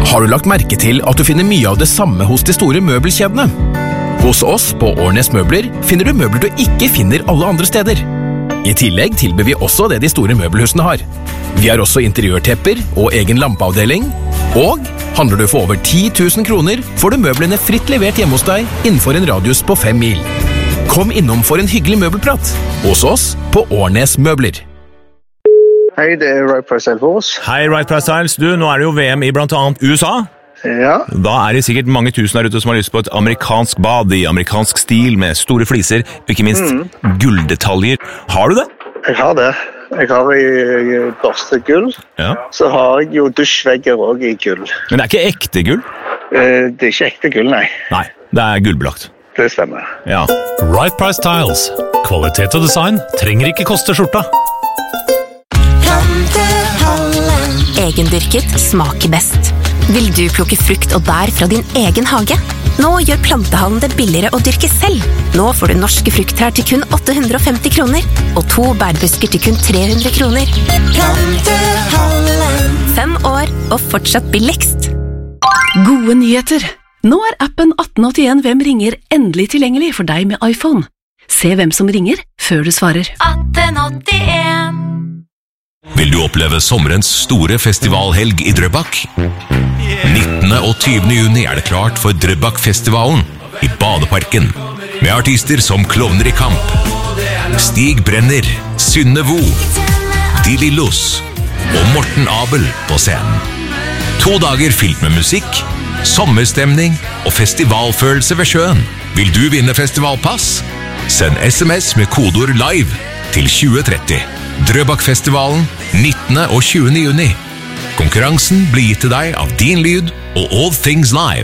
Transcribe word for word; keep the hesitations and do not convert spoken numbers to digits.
Har du lagt merke til at du finner mye av det samme hos de store møbelkjedene? Hos oss på Årnes Møbler finner du møbler du ikke finner alle andre steder. I tillegg tilbyr vi også det de store møbelhusene har. Vi har også interiørtepper og egen lampeavdeling. Og handler du for over ti tusen kroner, får du møblene fritt levert hjemme hos deg innenfor en radius på fem mil. Kom innom for en hyggelig møbelprat hos oss på Årnes Møbler. Hei, det er Right Price Styles. Hei, Right Price Styles. Du, nå er det jo V M i blant annet U S A. Ja. Da er det sikkert mange tusen der ute som har lyst på et amerikansk bad i amerikansk stil med store fliser, og ikke minst mm. gulldetaljer. Har du det? Jeg har det. Jeg har i børste gull. Ja. Så har jeg jo dusjvegger også i gull. Men det er ikke ekte gull? Eh, det er ikke ekte gull, nei. Nei, det er gullbelagt. Det stemmer. Ja. Right Price Tiles. Kvalitet og design trenger ikke koste skjorta. Egendyrket smaker best. Vil du plukke frukt og bær fra din egen hage? Nå gjør Plantehallen det billigere å dyrke selv. Nå får du norske frukttrær til kun åtte hundre og femti kroner, og to bærbusker til kun tre hundre kroner. Plantehallen. Fem år og fortsatt billigst. Gode nyheter! Nå er appen atten åttien Hvem ringer endelig tilgjengelig for deg med iPhone. Se hvem som ringer før du svarer. atten åttien. Vil du oppleve sommerens store festivalhelg i Drøbak? nittende og tyvende juni er det klart for Drøbak-festivalen i Badeparken, med artister som Klovner i Kamp, Stig Brenner, Synne Vo, De Lillos og Morten Abel på scenen. To dager fylt med musikk, sommerstemning og festivalfølelse ved sjøen. Vil du vinne festivalpass? Send sms med kodord live til tjue tretti. Drøbakfestivalen nittende og tjuende juni. Konkurransen blir gitt til deg av Din Lyd og All Things Live.